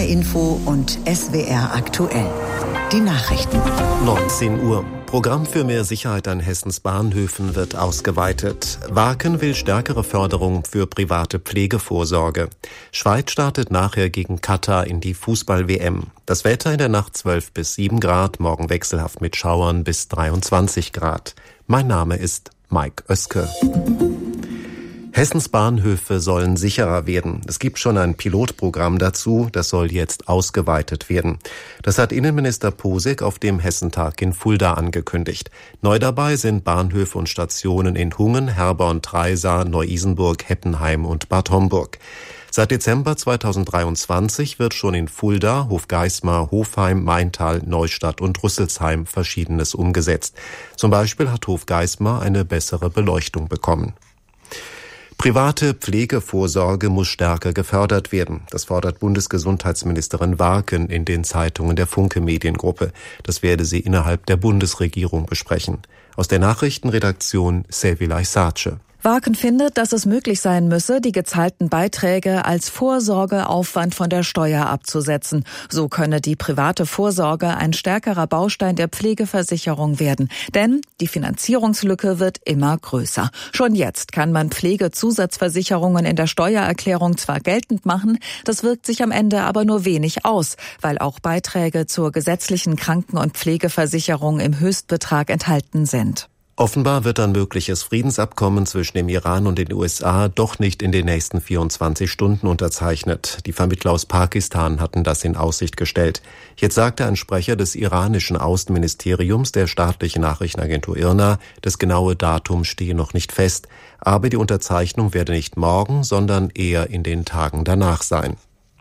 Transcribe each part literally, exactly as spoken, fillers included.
R Info und S W R aktuell. Die Nachrichten. neunzehn Uhr. Programm für mehr Sicherheit an Hessens Bahnhöfen wird ausgeweitet. Waken will stärkere Förderung für private Pflegevorsorge. Schweiz startet nachher gegen Katar in die Fußball-W M. Das Wetter in der Nacht zwölf bis sieben Grad, morgen wechselhaft mit Schauern bis dreiundzwanzig Grad. Mein Name ist Mike Oeske. Hessens Bahnhöfe sollen sicherer werden. Es gibt schon ein Pilotprogramm dazu, das soll jetzt ausgeweitet werden. Das hat Innenminister Posek auf dem Hessentag in Fulda angekündigt. Neu dabei sind Bahnhöfe und Stationen in Hungen, Herborn, Treisa, Neu-Isenburg, Heppenheim und Bad Homburg. Seit Dezember zweitausenddreiundzwanzig wird schon in Fulda, Hofgeismar, Hofheim, Maintal, Neustadt und Rüsselsheim Verschiedenes umgesetzt. Zum Beispiel hat Hofgeismar eine bessere Beleuchtung bekommen. Private Pflegevorsorge muss stärker gefördert werden. Das fordert Bundesgesundheitsministerin Waken in den Zeitungen der Funke Mediengruppe. Das werde sie innerhalb der Bundesregierung besprechen. Aus der Nachrichtenredaktion Sevilay Sace. Waken findet, dass es möglich sein müsse, die gezahlten Beiträge als Vorsorgeaufwand von der Steuer abzusetzen. So könne die private Vorsorge ein stärkerer Baustein der Pflegeversicherung werden. Denn die Finanzierungslücke wird immer größer. Schon jetzt kann man Pflegezusatzversicherungen in der Steuererklärung zwar geltend machen, das wirkt sich am Ende aber nur wenig aus, weil auch Beiträge zur gesetzlichen Kranken- und Pflegeversicherung im Höchstbetrag enthalten sind. Offenbar wird ein mögliches Friedensabkommen zwischen dem Iran und den U S A doch nicht in den nächsten vierundzwanzig Stunden unterzeichnet. Die Vermittler aus Pakistan hatten das in Aussicht gestellt. Jetzt sagte ein Sprecher des iranischen Außenministeriums der staatlichen Nachrichtenagentur I R N A, das genaue Datum stehe noch nicht fest, aber die Unterzeichnung werde nicht morgen, sondern eher in den Tagen danach sein.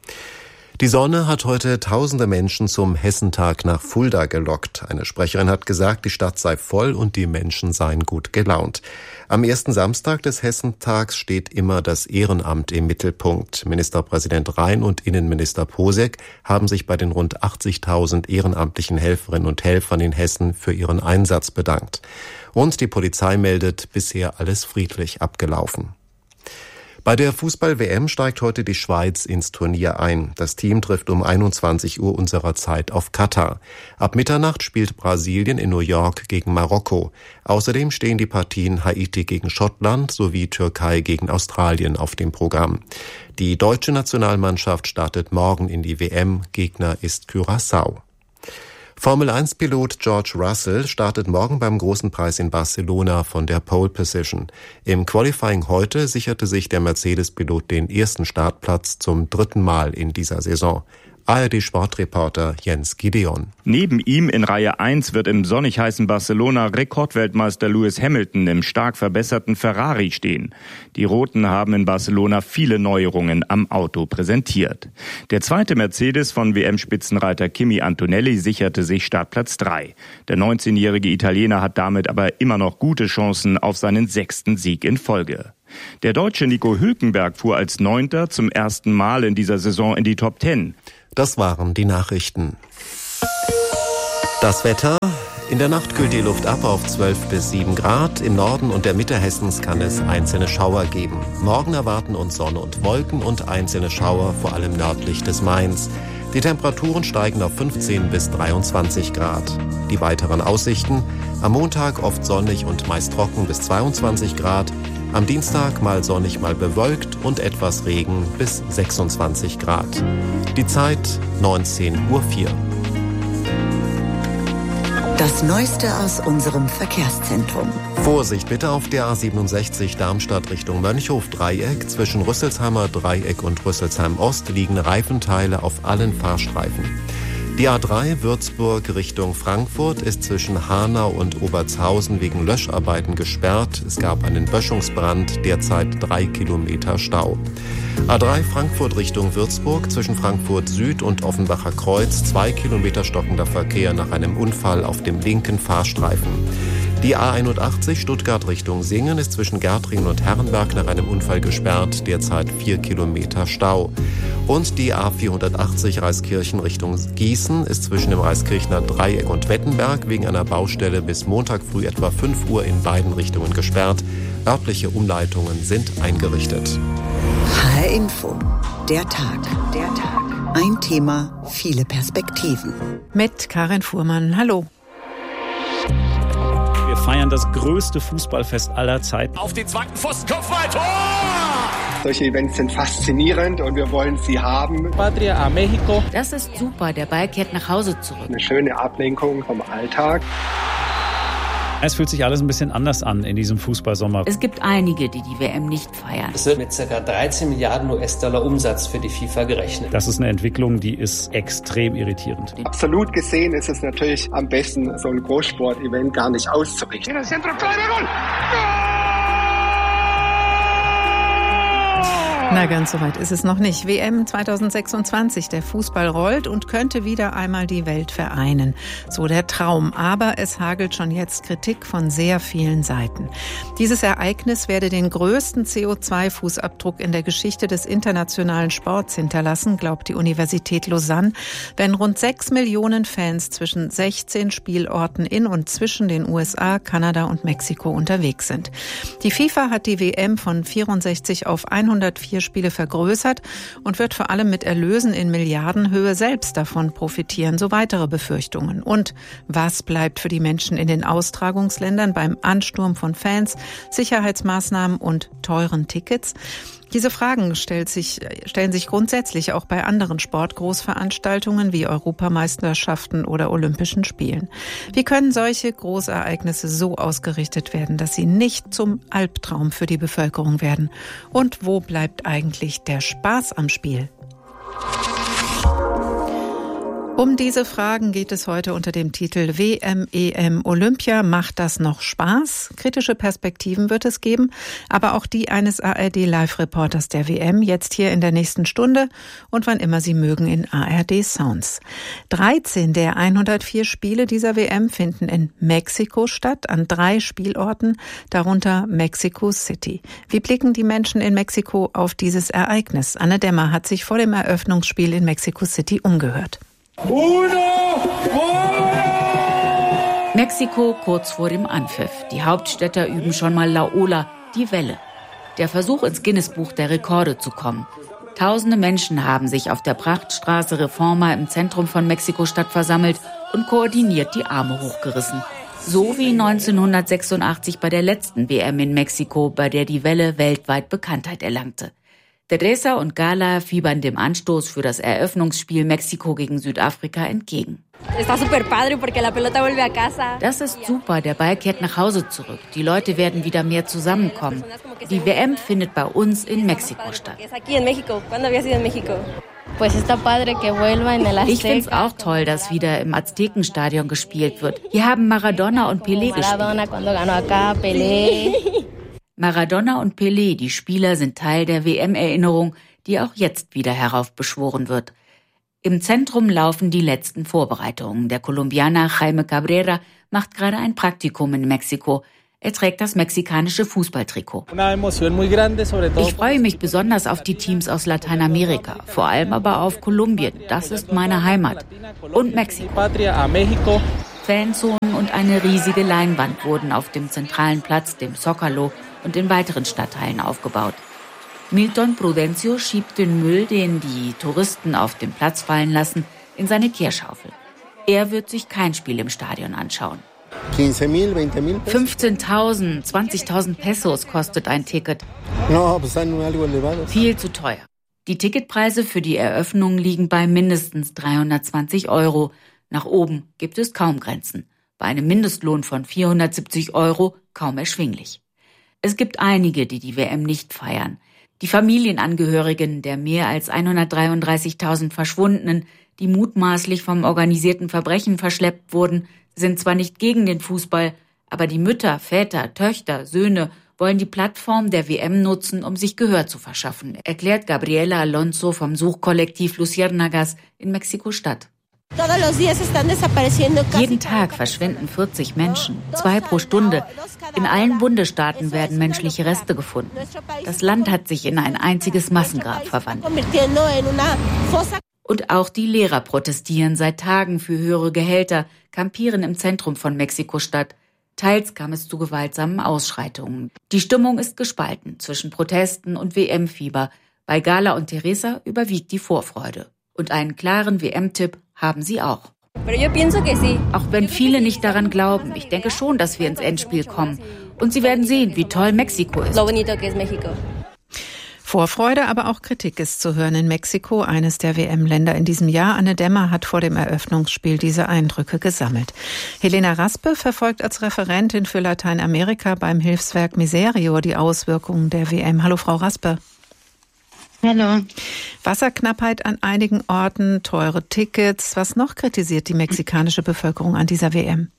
Die Sonne hat heute tausende Menschen zum Hessentag nach Fulda gelockt. Eine Sprecherin hat gesagt, die Stadt sei voll und die Menschen seien gut gelaunt. Am ersten Samstag des Hessentags steht immer das Ehrenamt im Mittelpunkt. Ministerpräsident Rhein und Innenminister Posek haben sich bei den rund achtzigtausend ehrenamtlichen Helferinnen und Helfern in Hessen für ihren Einsatz bedankt. Und die Polizei meldet, bisher alles friedlich abgelaufen. Bei der Fußball-W M steigt heute die Schweiz ins Turnier ein. Das Team trifft um einundzwanzig Uhr unserer Zeit auf Katar. Ab Mitternacht spielt Brasilien in New York gegen Marokko. Außerdem stehen die Partien Haiti gegen Schottland sowie Türkei gegen Australien auf dem Programm. Die deutsche Nationalmannschaft startet morgen in die W M. Gegner ist Curaçao. Formel eins Pilot George Russell startet morgen beim Großen Preis in Barcelona von der Pole Position. Im Qualifying heute sicherte sich der Mercedes-Pilot den ersten Startplatz zum dritten Mal in dieser Saison. A R D-Sportreporter Jens Gideon. Neben ihm in Reihe eins wird im sonnig heißen Barcelona Rekordweltmeister Lewis Hamilton im stark verbesserten Ferrari stehen. Die Roten haben in Barcelona viele Neuerungen am Auto präsentiert. Der zweite Mercedes von W M-Spitzenreiter Kimi Antonelli sicherte sich Startplatz drei. Der neunzehnjährige Italiener hat damit aber immer noch gute Chancen auf seinen sechsten Sieg in Folge. Der Deutsche Nico Hülkenberg fuhr als Neunter zum ersten Mal in dieser Saison in die Top Ten. Das waren die Nachrichten. Das Wetter. In der Nacht kühlt die Luft ab auf zwölf bis sieben Grad. Im Norden und der Mitte Hessens kann es einzelne Schauer geben. Morgen erwarten uns Sonne und Wolken und einzelne Schauer, vor allem nördlich des Mains. Die Temperaturen steigen auf fünfzehn bis dreiundzwanzig Grad. Die weiteren Aussichten. Am Montag oft sonnig und meist trocken bis zweiundzwanzig Grad. Am Dienstag mal sonnig, mal bewölkt und etwas Regen bis sechsundzwanzig Grad. Die Zeit neunzehn Uhr vier. Das Neueste aus unserem Verkehrszentrum. Vorsicht bitte auf der A siebenundsechzig Darmstadt Richtung Mönchhof-Dreieck. Zwischen Rüsselsheimer Dreieck und Rüsselsheim Ost liegen Reifenteile auf allen Fahrstreifen. Die A drei Würzburg Richtung Frankfurt ist zwischen Hanau und Obertshausen wegen Löscharbeiten gesperrt. Es gab einen Böschungsbrand, derzeit drei Kilometer Stau. A drei Frankfurt Richtung Würzburg zwischen Frankfurt Süd und Offenbacher Kreuz, zwei Kilometer stockender Verkehr nach einem Unfall auf dem linken Fahrstreifen. Die A einundachtzig Stuttgart Richtung Singen ist zwischen Gärtringen und Herrenberg nach einem Unfall gesperrt, derzeit vier Kilometer Stau. Und die A vierhundertachtzig Reiskirchen Richtung Gießen ist zwischen dem Reiskirchner Dreieck und Wettenberg wegen einer Baustelle bis Montag früh etwa fünf Uhr in beiden Richtungen gesperrt. Örtliche Umleitungen sind eingerichtet. H R Info, der Tag, der Tag. Ein Thema, viele Perspektiven. Mit Karin Fuhrmann. Hallo. Wir feiern das größte Fußballfest aller Zeiten. Auf den zweiten Pfosten, Kopfball, Tor! Solche Events sind faszinierend und wir wollen sie haben. Patria a México. Das ist super, der Ball kehrt nach Hause zurück. Eine schöne Ablenkung vom Alltag. Es fühlt sich alles ein bisschen anders an in diesem Fußballsommer. Es gibt einige, die die W M nicht feiern. Es wird mit ca. dreizehn Milliarden U S-Dollar Umsatz für die FIFA gerechnet. Das ist eine Entwicklung, die ist extrem irritierend. Absolut gesehen ist es natürlich am besten, so ein Großsport-Event gar nicht auszurichten. Na, ganz so weit ist es noch nicht. W M zwanzig sechsundzwanzig, der Fußball rollt und könnte wieder einmal die Welt vereinen. So der Traum. Aber es hagelt schon jetzt Kritik von sehr vielen Seiten. Dieses Ereignis werde den größten C O zwei Fußabdruck in der Geschichte des internationalen Sports hinterlassen, glaubt die Universität Lausanne, wenn rund sechs Millionen Fans zwischen sechzehn Spielorten in und zwischen den U S A, Kanada und Mexiko unterwegs sind. Die FIFA hat die W M von vierundsechzig auf hundertvier Spiele vergrößert und wird vor allem mit Erlösen in Milliardenhöhe selbst davon profitieren, so weitere Befürchtungen. Und was bleibt für die Menschen in den Austragungsländern beim Ansturm von Fans, Sicherheitsmaßnahmen und teuren Tickets? Diese Fragen stellt sich, stellen sich grundsätzlich auch bei anderen Sportgroßveranstaltungen wie Europameisterschaften oder Olympischen Spielen. Wie können solche Großereignisse so ausgerichtet werden, dass sie nicht zum Albtraum für die Bevölkerung werden? Und wo bleibt eigentlich der Spaß am Spiel? Um diese Fragen geht es heute unter dem Titel W M, E M, Olympia. Macht das noch Spaß? Kritische Perspektiven wird es geben, aber auch die eines A R D-Live-Reporters der W M, jetzt hier in der nächsten Stunde und wann immer Sie mögen in A R D Sounds. dreizehn der hundertvier Spiele dieser W M finden in Mexiko statt, an drei Spielorten, darunter Mexico City. Wie blicken die Menschen in Mexiko auf dieses Ereignis? Anne Dämmer hat sich vor dem Eröffnungsspiel in Mexico City umgehört. Mexiko kurz vor dem Anpfiff. Die Hauptstädter üben schon mal La Ola, die Welle. Der Versuch, ins Guinness-Buch der Rekorde zu kommen. Tausende Menschen haben sich auf der Prachtstraße Reforma im Zentrum von Mexiko-Stadt versammelt und koordiniert die Arme hochgerissen. So wie neunzehnhundertsechsundachtzig bei der letzten W M in Mexiko, bei der die Welle weltweit Bekanntheit erlangte. Teresa und Gala fiebern dem Anstoß für das Eröffnungsspiel Mexiko gegen Südafrika entgegen. Das ist super, der Ball kehrt nach Hause zurück. Die Leute werden wieder mehr zusammenkommen. Die W M findet bei uns in Mexiko statt. Ich finde es auch toll, dass wieder im Aztekenstadion gespielt wird. Hier haben Maradona und Pelé gespielt. Maradona und Pelé, die Spieler, sind Teil der W M-Erinnerung, die auch jetzt wieder heraufbeschworen wird. Im Zentrum laufen die letzten Vorbereitungen. Der Kolumbianer Jaime Cabrera macht gerade ein Praktikum in Mexiko. Er trägt das mexikanische Fußballtrikot. Ich freue mich besonders auf die Teams aus Lateinamerika, vor allem aber auf Kolumbien. Das ist meine Heimat. Und Mexiko. Fanzonen und eine riesige Leinwand wurden auf dem zentralen Platz, dem Zócalo, und in weiteren Stadtteilen aufgebaut. Milton Prudencio schiebt den Müll, den die Touristen auf dem Platz fallen lassen, in seine Kehrschaufel. Er wird sich kein Spiel im Stadion anschauen. fünfzehntausend, zwanzigtausend Pesos kostet ein Ticket. Viel zu teuer. Die Ticketpreise für die Eröffnung liegen bei mindestens dreihundertzwanzig Euro. Nach oben gibt es kaum Grenzen. Bei einem Mindestlohn von vierhundertsiebzig Euro kaum erschwinglich. Es gibt einige, die die W M nicht feiern. Die Familienangehörigen der mehr als hundertdreiunddreißigtausend Verschwundenen, die mutmaßlich vom organisierten Verbrechen verschleppt wurden, sind zwar nicht gegen den Fußball, aber die Mütter, Väter, Töchter, Söhne wollen die Plattform der W M nutzen, um sich Gehör zu verschaffen, erklärt Gabriela Alonso vom Suchkollektiv Luciérnagas in Mexiko-Stadt. Jeden Tag verschwinden vierzig Menschen, zwei pro Stunde. In allen Bundesstaaten werden menschliche Reste gefunden. Das Land hat sich in ein einziges Massengrab verwandelt. Und auch die Lehrer protestieren seit Tagen für höhere Gehälter, kampieren im Zentrum von Mexiko-Stadt. Teils kam es zu gewaltsamen Ausschreitungen. Die Stimmung ist gespalten zwischen Protesten und W M-Fieber. Bei Gala und Teresa überwiegt die Vorfreude. Und einen klaren W M-Tipp haben sie auch. Auch wenn viele nicht daran glauben, ich denke schon, dass wir ins Endspiel kommen. Und sie werden sehen, wie toll Mexiko ist. Vorfreude, aber auch Kritik ist zu hören in Mexiko, eines der W M-Länder in diesem Jahr. Anne Dämmer hat vor dem Eröffnungsspiel diese Eindrücke gesammelt. Helena Raspe verfolgt als Referentin für Lateinamerika beim Hilfswerk Miserio die Auswirkungen der W M. Hallo, Frau Raspe. Hallo. Wasserknappheit an einigen Orten, teure Tickets. Was noch kritisiert die mexikanische Bevölkerung an dieser W M?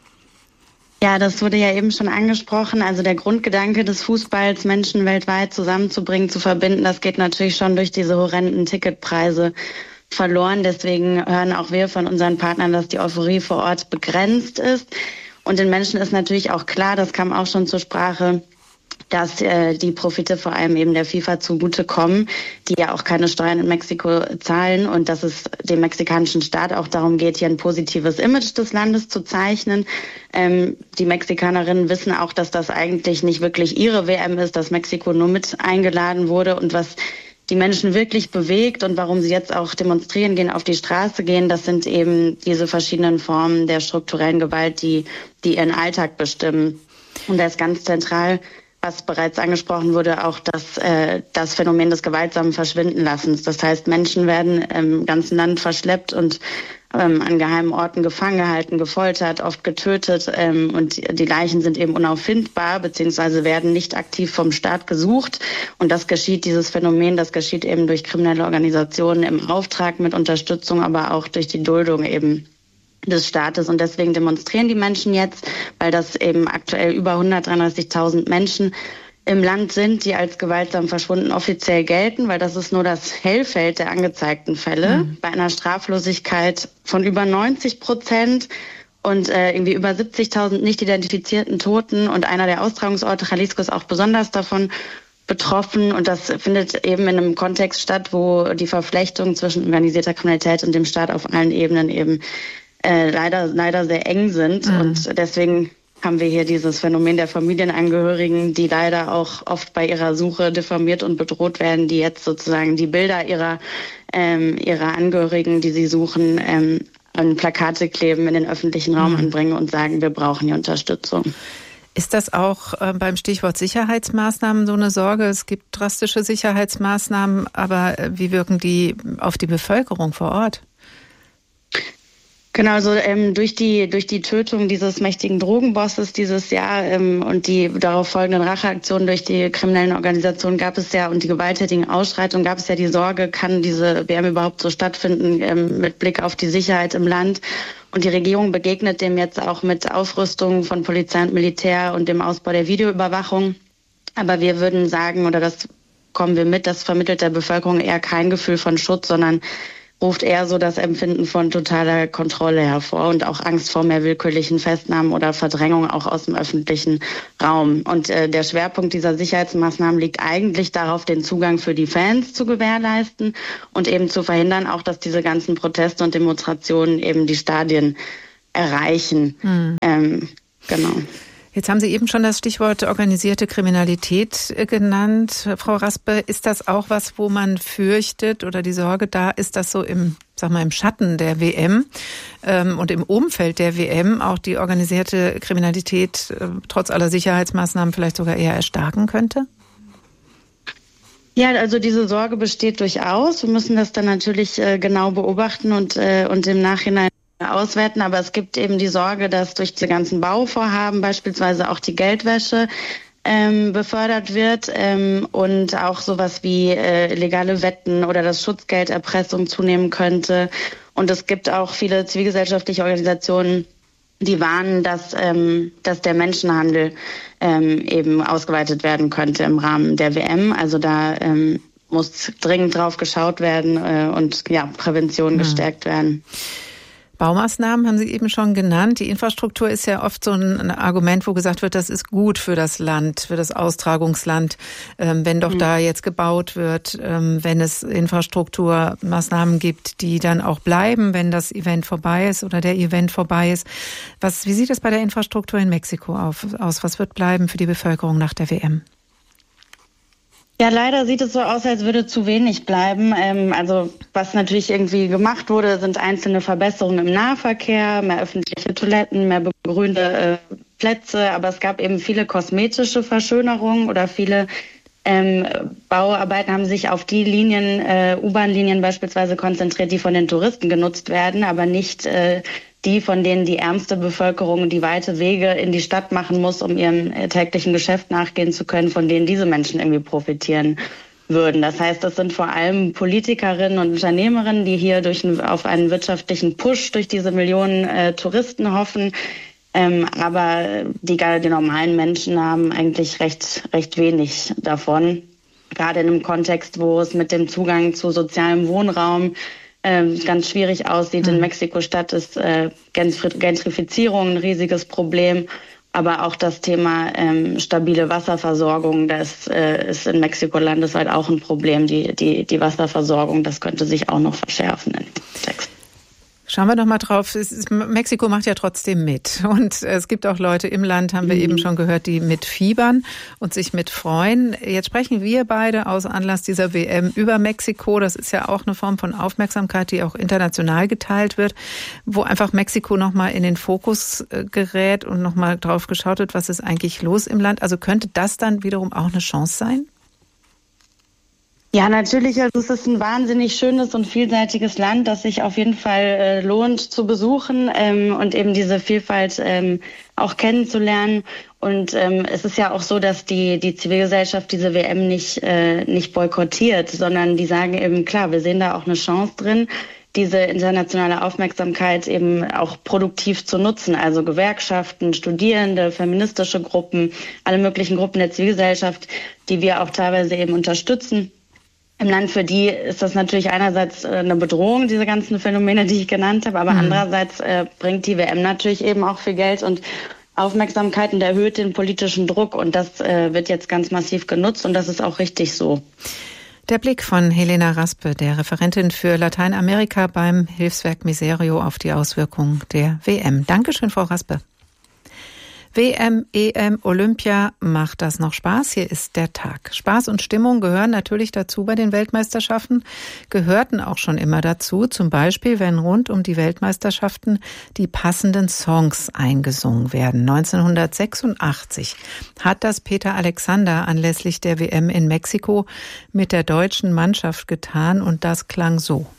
Ja, das wurde ja eben schon angesprochen. Also der Grundgedanke des Fußballs, Menschen weltweit zusammenzubringen, zu verbinden, das geht natürlich schon durch diese horrenden Ticketpreise verloren. Deswegen hören auch wir von unseren Partnern, dass die Euphorie vor Ort begrenzt ist. Und den Menschen ist natürlich auch klar, das kam auch schon zur Sprache, dass äh, die Profite vor allem eben der FIFA zugutekommen, die ja auch keine Steuern in Mexiko zahlen und dass es dem mexikanischen Staat auch darum geht, hier ein positives Image des Landes zu zeichnen. Ähm, die Mexikanerinnen wissen auch, dass das eigentlich nicht wirklich ihre W M ist, dass Mexiko nur mit eingeladen wurde und was die Menschen wirklich bewegt und warum sie jetzt auch demonstrieren gehen, auf die Straße gehen, das sind eben diese verschiedenen Formen der strukturellen Gewalt, die, die ihren Alltag bestimmen. Und da ist ganz zentral, was bereits angesprochen wurde, auch das, äh, das Phänomen des gewaltsamen Verschwindenlassens. Das heißt, Menschen werden im ganzen Land verschleppt und ähm, an geheimen Orten gefangen gehalten, gefoltert, oft getötet. Ähm, und die Leichen sind eben unauffindbar beziehungsweise werden nicht aktiv vom Staat gesucht. Und das geschieht, dieses Phänomen, das geschieht eben durch kriminelle Organisationen im Auftrag mit Unterstützung, aber auch durch die Duldung eben des Staates. Und deswegen demonstrieren die Menschen jetzt, weil das eben aktuell über hundertdreiunddreißigtausend Menschen im Land sind, die als gewaltsam verschwunden offiziell gelten, weil das ist nur das Hellfeld der angezeigten Fälle. Mhm. Bei einer Straflosigkeit von über neunzig Prozent und äh, irgendwie über siebzigtausend nicht identifizierten Toten. Und einer der Austragungsorte, Jalisco, ist auch besonders davon betroffen. Und das findet eben in einem Kontext statt, wo die Verflechtung zwischen organisierter Kriminalität und dem Staat auf allen Ebenen eben Äh, leider leider sehr eng sind. Mhm. Und deswegen haben wir hier dieses Phänomen der Familienangehörigen, die leider auch oft bei ihrer Suche diffamiert und bedroht werden, die jetzt sozusagen die Bilder ihrer ähm, ihrer Angehörigen, die sie suchen, ähm, an Plakate kleben, in den öffentlichen Raum mhm. anbringen und sagen, wir brauchen die Unterstützung. Ist das auch äh, beim Stichwort Sicherheitsmaßnahmen so eine Sorge? Es gibt drastische Sicherheitsmaßnahmen, aber äh, wie wirken die auf die Bevölkerung vor Ort? Genau, so ähm, durch die durch die Tötung dieses mächtigen Drogenbosses dieses Jahr ähm, und die darauf folgenden Racheaktionen durch die kriminellen Organisationen gab es ja und die gewalttätigen Ausschreitungen gab es ja die Sorge, kann diese W M überhaupt so stattfinden ähm, mit Blick auf die Sicherheit im Land. Und die Regierung begegnet dem jetzt auch mit Aufrüstung von Polizei und Militär und dem Ausbau der Videoüberwachung. Aber wir würden sagen, oder das kommen wir mit, das vermittelt der Bevölkerung eher kein Gefühl von Schutz, sondern ruft eher so das Empfinden von totaler Kontrolle hervor und auch Angst vor mehr willkürlichen Festnahmen oder Verdrängung auch aus dem öffentlichen Raum. Und äh, der Schwerpunkt dieser Sicherheitsmaßnahmen liegt eigentlich darauf, den Zugang für die Fans zu gewährleisten und eben zu verhindern, auch dass diese ganzen Proteste und Demonstrationen eben die Stadien erreichen. Hm. Ähm, genau. Jetzt haben Sie eben schon das Stichwort organisierte Kriminalität genannt. Frau Raspe, ist das auch was, wo man fürchtet oder die Sorge da ist, dass so im, sag mal, im Schatten der W M ähm, und im Umfeld der W M auch die organisierte Kriminalität äh, trotz aller Sicherheitsmaßnahmen vielleicht sogar eher erstarken könnte? Ja, also diese Sorge besteht durchaus. Wir müssen das dann natürlich äh, genau beobachten und, äh, und im Nachhinein auswerten, aber es gibt eben die Sorge, dass durch diese ganzen Bauvorhaben beispielsweise auch die Geldwäsche ähm, befördert wird ähm, und auch sowas wie äh, illegale Wetten oder das Schutzgelderpressung zunehmen könnte. Und es gibt auch viele zivilgesellschaftliche Organisationen, die warnen, dass, ähm, dass der Menschenhandel ähm, eben ausgeweitet werden könnte im Rahmen der W M. Also da ähm, muss dringend drauf geschaut werden äh, und ja, Prävention mhm. gestärkt werden. Baumaßnahmen haben Sie eben schon genannt. Die Infrastruktur ist ja oft so ein Argument, wo gesagt wird, das ist gut für das Land, für das Austragungsland, ähm, wenn doch mhm. da jetzt gebaut wird, ähm, wenn es Infrastrukturmaßnahmen gibt, die dann auch bleiben, wenn das Event vorbei ist oder der Event vorbei ist. Was, wie sieht es bei der Infrastruktur in Mexiko auf, aus? Was wird bleiben für die Bevölkerung nach der W M? Ja, leider sieht es so aus, als würde zu wenig bleiben. Ähm, also was natürlich irgendwie gemacht wurde, sind einzelne Verbesserungen im Nahverkehr, mehr öffentliche Toiletten, mehr begrünte äh, Plätze. Aber es gab eben viele kosmetische Verschönerungen oder viele ähm, Bauarbeiten haben sich auf die Linien, äh, U-Bahn-Linien beispielsweise konzentriert, die von den Touristen genutzt werden, aber nicht äh, die, von denen die ärmste Bevölkerung die weite Wege in die Stadt machen muss, um ihrem täglichen Geschäft nachgehen zu können, von denen diese Menschen irgendwie profitieren würden. Das heißt, das sind vor allem Politikerinnen und Unternehmerinnen, die hier durch einen, auf einen wirtschaftlichen Push durch diese Millionen äh, Touristen hoffen. Ähm, aber die, die normalen Menschen haben eigentlich recht, recht wenig davon. Gerade in einem Kontext, wo es mit dem Zugang zu sozialem Wohnraum Ähm, ganz schwierig aussieht. In Mexiko-Stadt ist äh, Gentrifizierung ein riesiges Problem, aber auch das Thema ähm, stabile Wasserversorgung, das äh, ist in Mexiko landesweit auch ein Problem. Die, die, die Wasserversorgung, das könnte sich auch noch verschärfen in dem Kontext. Schauen wir doch mal drauf. Es ist, Mexiko macht ja trotzdem mit. Und es gibt auch Leute im Land, haben wir mhm. eben schon gehört, die mitfiebern und sich mitfreuen. Jetzt sprechen wir beide aus Anlass dieser W M über Mexiko. Das ist ja auch eine Form von Aufmerksamkeit, die auch international geteilt wird, wo einfach Mexiko nochmal in den Fokus gerät und nochmal drauf geschaut wird, was ist eigentlich los im Land. Also könnte das dann wiederum auch eine Chance sein? Ja, natürlich. Also es ist ein wahnsinnig schönes und vielseitiges Land, das sich auf jeden Fall äh, lohnt zu besuchen ähm, und eben diese Vielfalt ähm, auch kennenzulernen. Und ähm, es ist ja auch so, dass die die Zivilgesellschaft diese W M nicht äh, nicht boykottiert, sondern die sagen eben, klar, wir sehen da auch eine Chance drin, diese internationale Aufmerksamkeit eben auch produktiv zu nutzen. Also Gewerkschaften, Studierende, feministische Gruppen, alle möglichen Gruppen der Zivilgesellschaft, die wir auch teilweise eben unterstützen. Im Land, für die ist das natürlich einerseits eine Bedrohung, diese ganzen Phänomene, die ich genannt habe, aber mhm. andererseits äh, bringt die W M natürlich eben auch viel Geld und Aufmerksamkeit und erhöht den politischen Druck. Und das äh, wird jetzt ganz massiv genutzt und das ist auch richtig so. Der Blick von Helena Raspe, der Referentin für Lateinamerika beim Hilfswerk Miserio, auf die Auswirkungen der W M. Dankeschön, Frau Raspe. W M, E M, Olympia, macht das noch Spaß? Hier ist der Tag. Spaß und Stimmung gehören natürlich dazu bei den Weltmeisterschaften, gehörten auch schon immer dazu. Zum Beispiel, wenn rund um die Weltmeisterschaften die passenden Songs eingesungen werden. neunzehnhundertsechsundachtzig hat das Peter Alexander anlässlich der W M in Mexiko mit der deutschen Mannschaft getan und das klang so.